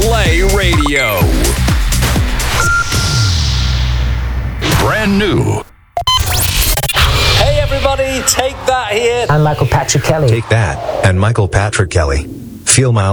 Play Radio. Brand new. Hey everybody, Take That here. I'm Michael Patrick Kelly. Take That and Michael Patrick Kelly. Feel my